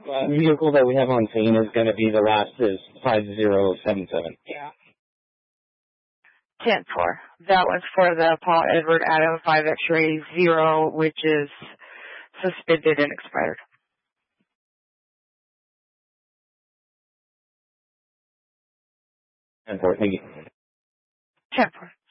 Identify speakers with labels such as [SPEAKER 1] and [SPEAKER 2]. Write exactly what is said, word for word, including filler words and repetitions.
[SPEAKER 1] uh, vehicle that we have on scene is going to be the last is five zero seven seven.
[SPEAKER 2] Yeah. ten four. That was for the Paul Edward Adam five X-ray zero, which is suspended and expired.
[SPEAKER 1] ten four, thank you.
[SPEAKER 2] ten four.